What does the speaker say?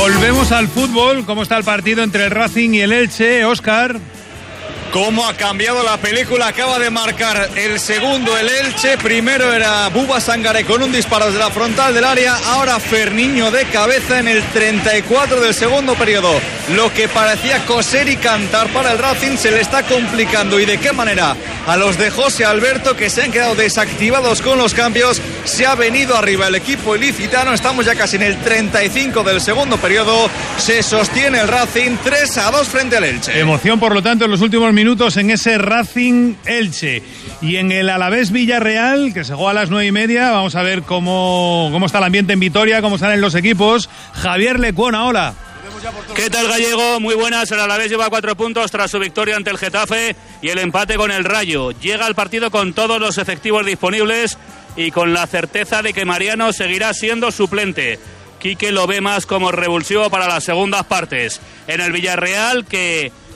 Volvemos al fútbol. ¿Cómo está el partido entre el Racing y el Elche, Óscar? ¿Cómo ha cambiado la película? Acaba de marcar el segundo el Elche. Primero era Buba Sangaré con un disparo desde la frontal del área. Ahora Ferniño de cabeza en el 34 del segundo periodo. Lo que parecía coser y cantar para el Racing se le está complicando. ¿Y de qué manera? A los de José Alberto, que se han quedado desactivados con los cambios. Se ha venido arriba el equipo ilicitano. Estamos ya casi en el 35 del segundo periodo. Se sostiene el Racing 3-2 frente al Elche. Emoción, por lo tanto, en los últimos minutos en ese Racing Elche. Y en el Alavés Villarreal, que se juega a las 9:30, vamos a ver cómo está el ambiente en Vitoria, cómo salen los equipos. Javier Lecuona, hola. ¿Qué tal, Gallego? Muy buenas. El Alavés lleva 4 puntos tras su victoria ante el Getafe y el empate con el Rayo. Llega al partido con todos los efectivos disponibles y con la certeza de que Mariano seguirá siendo suplente. Quique lo ve más como revulsivo para las segundas partes. En el Villarreal, que